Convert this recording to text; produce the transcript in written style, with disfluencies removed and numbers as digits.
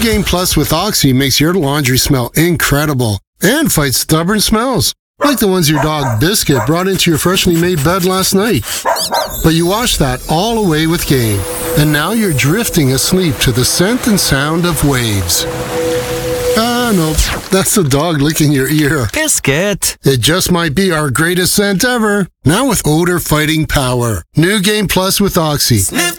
Game Plus with Oxy makes your laundry smell incredible and fights stubborn smells, like the ones your dog Biscuit brought into your freshly made bed last night. But you wash that all away with Game, and now you're drifting asleep to the scent and sound of waves. Nope, that's the dog licking your ear. Biscuit. It just might be our greatest scent ever. Now with odor-fighting power. New Game Plus with Oxy.